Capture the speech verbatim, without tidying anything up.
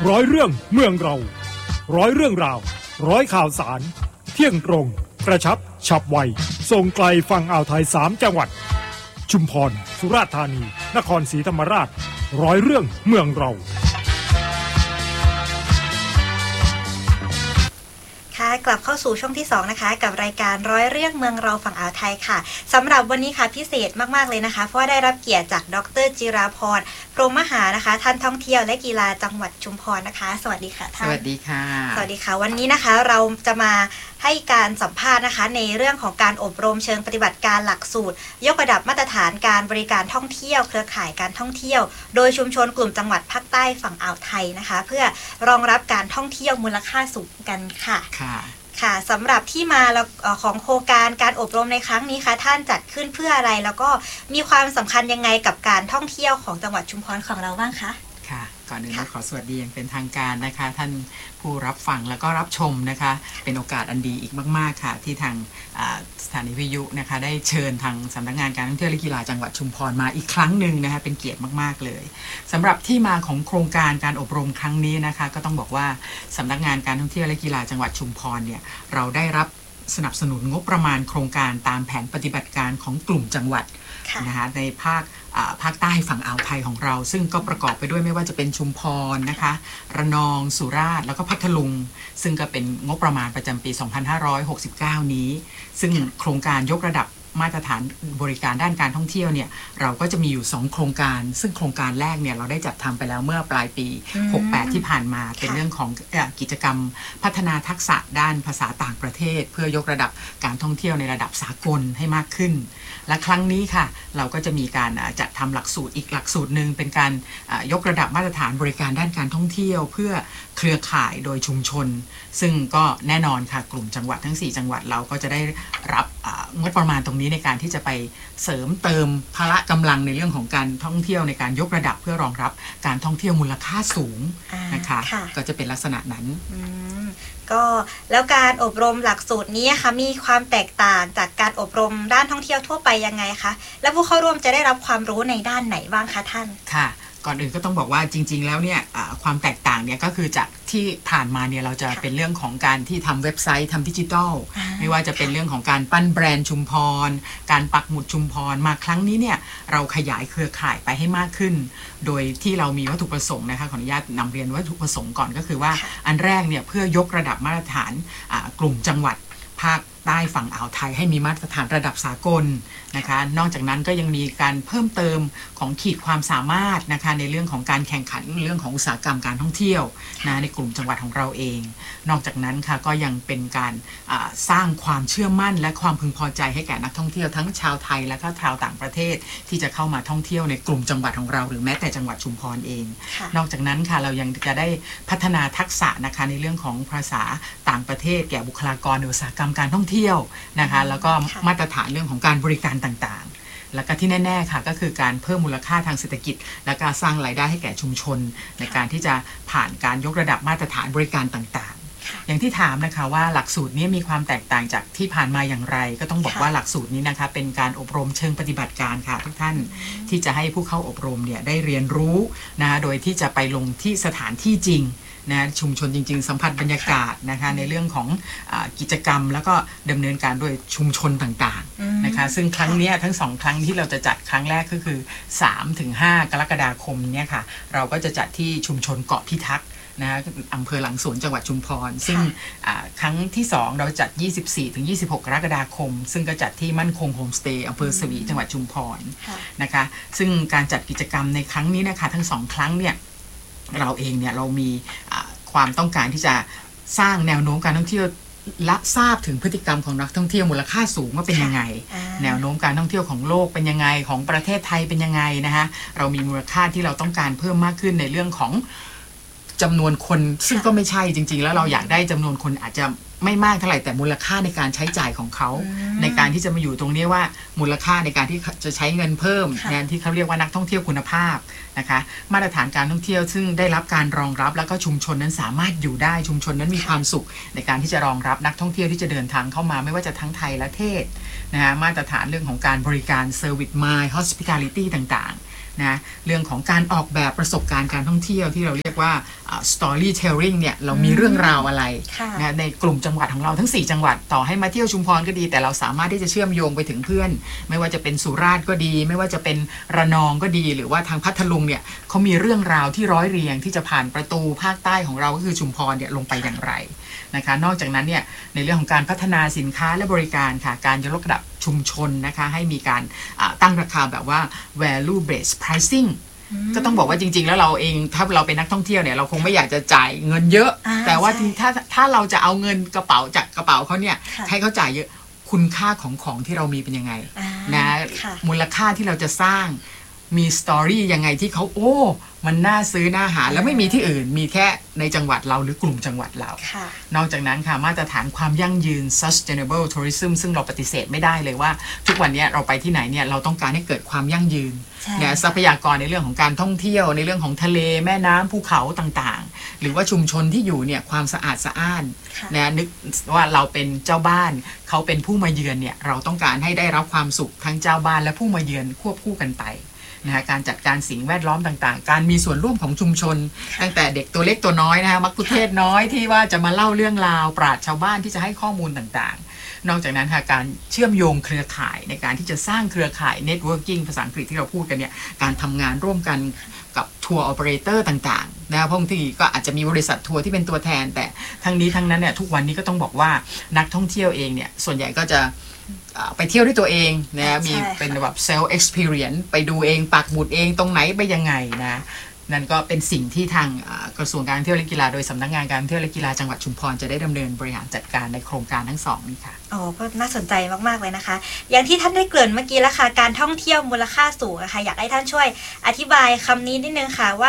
ร้อยเรื่องเมืองเราร้อยเรื่องราวร้อยข่าวสารเที่ยงตรงกระชับฉับไวส่งไกลฝั่งอ่าวไทยสามจังหวัดชุมพรสุราษฎร์ธานีนครศรีธรรมราชร้อยเรื่องเมืองเราค่ะกลับเข้าสู่ช่วงที่สองนะคะกับรายการร้อยเรื่องเมืองเราฝั่งอ่าวไทยค่ะสำหรับวันนี้ค่ะพิเศษมากๆเลยนะคะเพราะว่าได้รับเกียรติจากดร.จิราพรพรหมมหานะคะท่านท่องเที่ยวและกีฬาจังหวัดชุมพรนะคะสวัสดีค่ะท่านสวัสดีค่ะสวัสดีค่ะวันนี้นะคะเราจะมาให้การสัมภาษณ์นะคะในเรื่องของการอบรมเชิงปฏิบัติการหลักสูตรยกระดับมาตรฐานการบริการท่องเที่ยวเครือข่ายการท่องเที่ยวโดยชุมชนกลุ่มจังหวัดภาคใต้ฝั่งอ่าวไทยนะคะเพื่อรองรับการท่องเที่ยวมูลค่าสูงกันค่ะค่ะค่ะสำหรับที่มาของโครงการการอบรมในครั้งนี้ค่ะท่านจัดขึ้นเพื่ออะไรแล้วก็มีความสำคัญยังไงกับการท่องเที่ยวของจังหวัดชุมพรของเราบ้างคะค่ะก่อนอื่นขอสวัสดีอย่างเป็นทางการนะคะท่านผู้รับฟังแล้วก็รับชมนะคะเป็นโอกาสอันดีอีกมากๆค่ะที่ทางสถานีวิทยุนะคะได้เชิญทางสำนักงานการท่องเที่ยวและกีฬาจังหวัดชุมพรมาอีกครั้งหนึ่งนะคะเป็นเกียรติมากๆเลยสำหรับที่มาของโครงการการอบรมครั้งนี้นะคะก็ต้องบอกว่าสำนักงานการท่องเที่ยวและกีฬาจังหวัดชุมพรเนี่ยเราได้รับสนับสนุนงบประมาณโครงการตามแผนปฏิบัติการของกลุ่มจังหวัดนะคะในภาคภาคใต้ฝั่งอ่าวไทยของเราซึ่งก็ประกอบไปด้วยไม่ว่าจะเป็นชุมพรนะคะระนองสุราษฎร์แล้วก็พัทลุงซึ่งก็เป็นงบประมาณประจำปีสองพันห้าร้อยหกสิบเก้านี้ซึ่งโครงการยกระดับมาตรฐานบริการด้านการท่องเที่ยวเนี่ยเราก็จะมีอยู่สองโครงการซึ่งโครงการแรกเนี่ยเราได้จัดทำไปแล้วเมื่อปลายปีหกสิบแปดที่ผ่านมาเป็นเรื่องของกิจกรรมพัฒนาทักษะด้านภาษาต่างประเทศเพื่อยกระดับการท่องเที่ยวในระดับสากลให้มากขึ้นและครั้งนี้ค่ะเราก็จะมีการจัดทำหลักสูตรอีกหลักสูตรหนึ่งเป็นการยกระดับมาตรฐานบริการด้านการท่องเที่ยวเพื่อเครือข่ายโดยชุมชนซึ่งก็แน่นอนค่ะกลุ่มจังหวัดทั้งสี่จังหวัดเราก็จะได้รับงบประมาณตรงนี้ในการที่จะไปเสริมเติมพละกำลังในเรื่องของการท่องเที่ยวในการยกระดับเพื่อรองรับการท่องเที่ยวมูลค่าสูงนะคะก็จะเป็นลักษณะนั้นก็แล้วการอบรมหลักสูตรนี้ค่ะมีความแตกต่างจากการอบรมด้านท่องเที่ยวทั่วไปยังไงคะและผู้เข้าร่วมจะได้รับความรู้ในด้านไหนบ้างคะท่านค่ะก่อนอื่นก็ต้องบอกว่าจริงๆแล้วเนี่ยความแตกต่างเนี่ยก็คือจากที่ผ่านมาเนี่ยเราจะเป็นเรื่องของการที่ทำเว็บไซต์ทำดิจิทัลไม่ว่าจะเป็นเรื่องของการปั้นแบรนด์ชุมพรการปักหมุดชุมพรมาครั้งนี้เนี่ยเราขยายเครือข่ายไปให้มากขึ้นโดยที่เรามีวัตถุประสงค์นะคะขออนุญาตนำเรียนวัตถุประสงค์ก่อนก็คือว่าอันแรกเนี่ยเพื่อยกระดับมาตรฐานกลุ่มจังหวัดภาคใต้ฝั่งอ่าวไทยให้มีมาตรฐานระดับสากลนะคะนอกจากนั้นก็ยังมีการเพิ่มเติมของขีดความสามารถนะคะในเรื่องของการแข่งขันเรื่องของอุตสาหกรรมการท่องเที่ยวนะในกลุ่มจังหวัดของเราเองนอกจากนั้นค่ะก็ยังเป็นการสร้างความเชื่อมั่นและความพึงพอใจให้แก่นักท่องเที่ยวทั้งชาวไทยและก็ชาวต่างประเทศที่จะเข้ามาท่องเที่ยวในกลุ่มจังหวัดของเราหรือแม้แต่จังหวัดชุมพรเองนอกจากนั้นค่ะเรายังจะได้พัฒนาทักษะนะคะในเรื่องของภาษาต่างประเทศแก่บุคลากรในอุตสาหกรรมการท่องเที่ยวนะคะแล้วก็มาตรฐานเรื่องของการบริการต่างๆแล้วก็ที่แน่ๆค่ะก็คือการเพิ่มมูลค่าทางเศรษฐกิจและการสร้างรายได้ให้แก่ชุมชนในการที่จะผ่านการยกระดับมาตรฐานบริการต่างๆอย่างที่ถามนะคะว่าหลักสูตรนี้มีความแตกต่างจากที่ผ่านมาอย่างไรก็ต้องบอกว่าหลักสูตรนี้นะคะเป็นการอบรมเชิงปฏิบัติการค่ะทุกท่านที่จะให้ผู้เข้าอบรมเนี่ยได้เรียนรู้นะโดยที่จะไปลงที่สถานที่จริงนะชุมชนจริงๆสัมผัสบรรยากาศนะคะในเรื่องของอกิจกรรมแล้วก็ดำเนินการโดยชุมชนต่างๆนะคะซึ่งครั้งนี้ทั้งสองครั้งที่เราจะจัดครั้งแรกก็คือ สามถึงห้า กรกฎาคมเนี่ยค่ะเราก็จะจัดที่ชุมชนเกาะพิทักษ์นะอำเภอหลังสวนจังหวัดชุมพรซึ่งครั้งที่สองเราจัด ยี่สิบสี่ถึงยี่สิบหก กรกฎาคมซึ่งก็จัดที่มั่นคงโฮมสเตย์อำเภอสวีจังหวัดชุมพรนะคะซึ่งการจัดกิจกรรมในครั้งนี้นะคะทั้งสองครั้งเนี่ยเราเองเนี่ยเรามีความต้องการที่จะสร้างแนวโน้มการท่องเที่ยวและทราบถึงพฤติกรรมของนักท่องเที่ยวมูลค่าสูงว่าเป็นยังไงแนวโน้มการท่องเที่ยวของโลกเป็นยังไงของประเทศไทยเป็นยังไงนะคะเรามีมูลค่าที่เราต้องการเพิ่มมากขึ้นในเรื่องของจำนวนคนซึ่งก็ไม่ใช่จริงๆแล้วเราอยากได้จำนวนคนอาจจะไม่มากเท่าไหร่แต่มูลค่าในการใช้จ่ายของเขาในการที่จะมาอยู่ตรงนี้ว่ามูลค่าในการที่จะใช้เงินเพิ่มงานที่เขาเรียกว่านักท่องเที่ยวคุณภาพนะคะมาตรฐานการท่องเที่ยวซึ่งได้รับการรองรับแล้วก็ชุมชนนั้นสามารถอยู่ได้ชุมชนนั้นมีความสุขในการที่จะรองรับนักท่องเที่ยวที่จะเดินทางเข้ามาไม่ว่าจะทั้งไทยและเทศนะฮะมาตรฐานเรื่องของการบริการ Service Mind Hospitality ต่างๆนะเรื่องของการออกแบบประสบการณ์การท่องเที่ยวที่เราเรียกว่า storytelling เนี่ยเรามีเรื่องราวอะไรนะในกลุ่มจังหวัดของเราทั้งสี่จังหวัดต่อให้มาเที่ยวชุมพรก็ดีแต่เราสามารถที่จะเชื่อมโยงไปถึงเพื่อนไม่ว่าจะเป็นสุราษฎร์ก็ดีไม่ว่าจะเป็นระนองก็ดีหรือว่าทางพัทลุงเนี่ยเขามีเรื่องราวที่ร้อยเรียงที่จะผ่านประตูภาคใต้ของเราก็คือชุมพรเนี่ยลงไปอย่างไรนะคะนอกจากนั้นเนี่ยในเรื่องของการพัฒนาสินค้าและบริการค่ะการยกระดับชุมชนนะคะให้มีการตั้งราคาแบบว่า value based pricing ก็ต้องบอกว่าจริงๆแล้วเราเองถ้าเราเป็นนักท่องเที่ยวเนี่ยเราคงไม่อยากจะจ่ายเงินเยอะแต่ว่าถ้าถ้าเราจะเอาเงินกระเป๋าจากกระเป๋าเขาเนี่ยให้เขาจ่ายเยอะคุณค่าของของที่เรามีเป็นยังไงนะมูลค่าที่เราจะสร้างมีสตอรี่ยังไงที่เขาโอ้มันน่าซื้อน่าหาแล้วไม่มีที่อื่นมีแค่ในจังหวัดเราหรือกลุ่มจังหวัดเรานอกจากนั้นค่ะมาตรฐานความยั่งยืน sustainable tourism ซึ่งเราปฏิเสธไม่ได้เลยว่าทุกวันนี้เราไปที่ไหนเนี่ยเราต้องการให้เกิดความยั่งยืนเนี่ยทรัพยากรในเรื่องของการท่องเที่ยวในเรื่องของทะเลแม่น้ำภูเขาต่างๆหรือว่าชุมชนที่อยู่เนี่ยความสะอาดสะอ้านนะนึกว่าเราเป็นเจ้าบ้านเขาเป็นผู้มาเยือนเนี่ยเราต้องการให้ได้รับความสุขทั้งเจ้าบ้านและผู้มาเยือนควบคู่กันไปนะฮะการจัดการสิ่งแวดล้อมต่างๆการมีส่วนร่วมของชุมชนตั้งแต่เด็กตัวเล็กตัวน้อยนะฮะมักคุเทศน้อยที่ว่าจะมาเล่าเรื่องราวปราชญ์ชาวบ้านที่จะให้ข้อมูลต่างๆนอกจากนั้นค่ะการเชื่อมโยงเครือข่ายในการที่จะสร้างเครือข่าย networking ภาษาอังกฤษที่เราพูดกันเนี่ยการทำงานร่วมกันกับทัวร์ออเปอเรเตอร์ต่างๆนะเพราะบางทีก็อาจจะมีบริษัททัวร์ที่เป็นตัวแทนแต่ทั้งนี้ทั้งนั้นเนี่ยทุกวันนี้ก็ต้องบอกว่านักท่องเที่ยวเองเนี่ยส่วนใหญ่ก็จะไปเที่ยวด้วยตัวเองนะมีเป็นแบบเซลล์เอ็กซ์เพรียนไปดูเองปักหมุดเองตรงไหนไปยังไงนะนั่นก็เป็นสิ่งที่ทางกระทรวงการท่องเที่ยวและกีฬาโดยสำนักงานการท่องเที่ยวและกีฬาจังหวัดชุมพรจะได้ดำเนินบริหารจัดการในโครงการทั้งสองนี้ค่ะอ๋อก็น่าสนใจมากๆเลยนะคะอย่างที่ท่านได้เกริ่นเมื่อกี้แล้วค่ะการท่องเที่ยวมูลค่าสูงนะคะอยากให้ท่านช่วยอธิบายคำนี้นิดนึงค่ะว่า